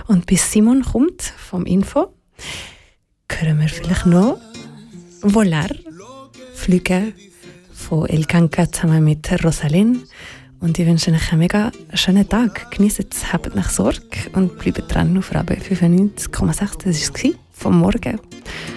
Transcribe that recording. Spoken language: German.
Und bis Simon kommt vom Info, hören wir vielleicht noch Volar fliegen von El Kanka zusammen mit Rosalyn. Und ich wünsche euch einen mega schönen Tag. Genießt es, habt nach Sorge und bleibt dran auf Radio 95,6. Das war es vom Morgen.